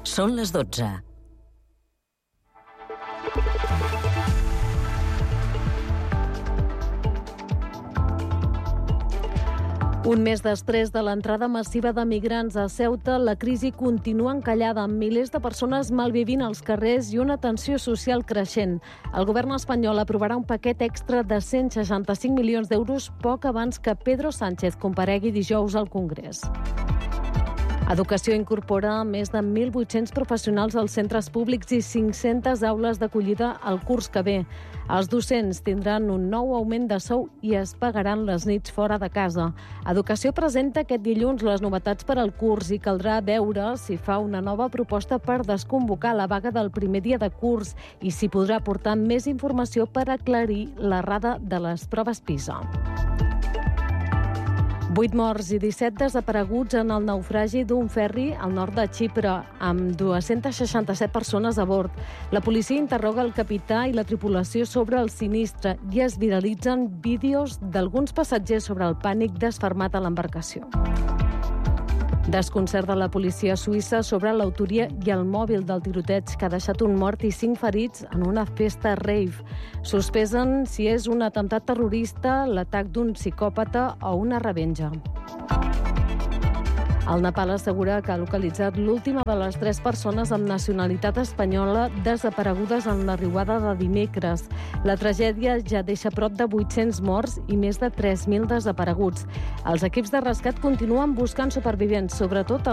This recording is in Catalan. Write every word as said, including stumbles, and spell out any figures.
Són les dotze. Un mes després de l'entrada massiva de migrants a Ceuta, la crisi continua encallada amb milers de persones malvivint als carrers i una tensió social creixent. El govern espanyol aprovarà un paquet extra de cent seixanta-cinc milions d'euros poc abans que Pedro Sánchez comparegui dijous al Congrés. Educació incorpora més de mil vuit-cents professionals als centres públics i cinc-centes aules d'acollida al curs que ve. Els docents tindran un nou augment de sou i es pagaran les nits fora de casa. Educació presenta aquest dilluns les novetats per al curs i caldrà veure si fa una nova proposta per desconvocar la vaga del primer dia de curs i si podrà aportar més informació per aclarir l'errada de les proves PISA. Vuit morts i disset desapareguts en el naufragi d'un ferri al nord de Xipre, amb dues-centes seixanta-set persones a bord. La policia interroga el capità i la tripulació sobre el sinistre i es viralitzen vídeos d'alguns passatgers sobre el pànic desfermat a l'embarcació. Desconcert de la policia suïssa sobre l'autoria i el mòbil del tiroteig que ha deixat un mort i cinc ferits en una festa rave. Sospesen si és un atemptat terrorista, l'atac d'un psicòpata o una revenja. El Nepal assegura que ha localitzat l'última de les tres persones amb nacionalitat espanyola desaparegudes en la riuada de dimecres. La tragèdia ja deixa prop de vuit-cents morts i més de tres mil desapareguts. Els equips de rescat continuen buscant supervivents, sobretot